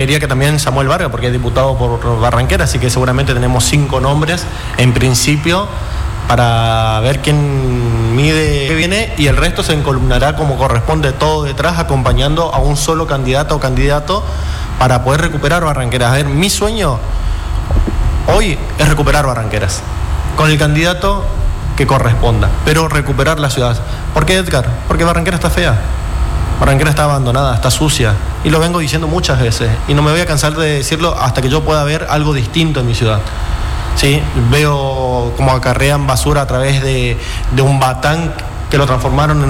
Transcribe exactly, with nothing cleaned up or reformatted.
creería que también Samuel Vargas, porque es diputado por Barranquera, así que seguramente tenemos cinco nombres en principio para ver quién mide qué viene, y el resto se encolumnará como corresponde, todo detrás, acompañando a un solo candidato o candidato para poder recuperar Barranqueras. A ver, mi sueño hoy es recuperar Barranqueras, con el candidato que corresponda, pero recuperar la ciudad. ¿Por qué, Edgar? Porque Barranquera está fea. Barranquera está abandonada, está sucia, y lo vengo diciendo muchas veces, y no me voy a cansar de decirlo hasta que yo pueda ver algo distinto en mi ciudad. Sí, veo cómo acarrean basura a través de, de un batán que lo transformaron en